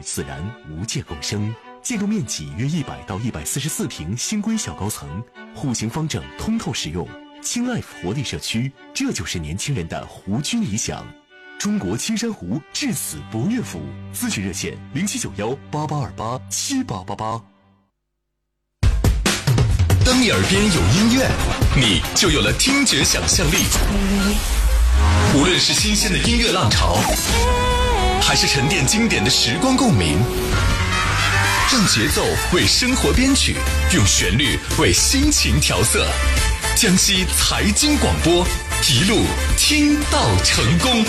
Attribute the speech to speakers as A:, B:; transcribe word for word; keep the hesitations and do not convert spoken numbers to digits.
A: 自然无界共生。建筑面积约一百到一百四十四平，新规小高层，户型方正，通透实用。青 life 活力社区，这就是年轻人的湖居理想。中国青山湖至死不悦府，咨询热线零七九幺八八二八七八八八。
B: 当你耳边有音乐，你就有了听觉想象力。无论是新鲜的音乐浪潮，还是沉淀经典的时光共鸣，让节奏为生活编曲，用旋律为心情调色。江西财经广播，一路听到成功。